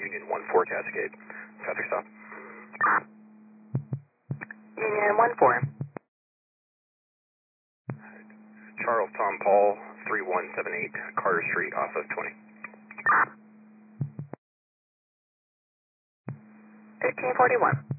Union 14 Cascade. Traffic stop. Union 14. Charles Tom Paul 3178 Carter Street off of 20. 1541.